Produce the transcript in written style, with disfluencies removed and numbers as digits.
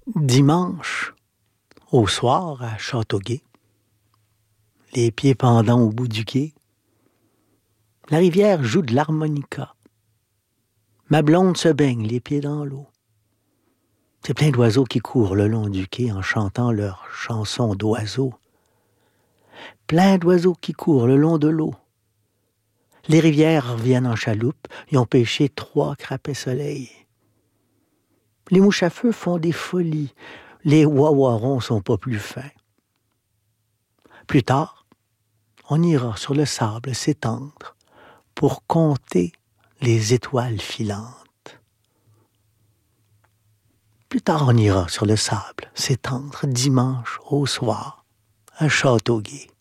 Dimanche, au soir, à Châteauguay, les pieds pendants au bout du quai, la rivière joue de l'harmonica. Ma blonde se baigne les pieds dans l'eau. C'est plein d'oiseaux qui courent le long du quai en chantant leurs chansons d'oiseaux. Plein d'oiseaux qui courent le long de l'eau. Les rivières reviennent en chaloupe, ils ont pêché 3 crapets soleil. Les mouches à feu font des folies, les wawarons sont pas plus fins. Plus tard, on ira sur le sable s'étendre pour compter les étoiles filantes. Plus tard, on ira sur le sable s'étendre dimanche au soir à Châteauguay.